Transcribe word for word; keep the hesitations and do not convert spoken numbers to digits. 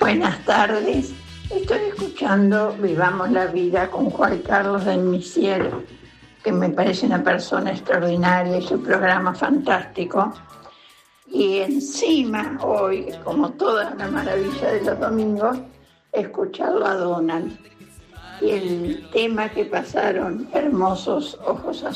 Buenas tardes. Estoy escuchando Vivamos la Vida con Juan Carlos del Misiero, que me parece una persona extraordinaria y su programa fantástico. Y encima hoy, como toda la maravilla de los domingos, escucharlo a Donald. Y el tema que pasaron, Hermosos Ojos Azules.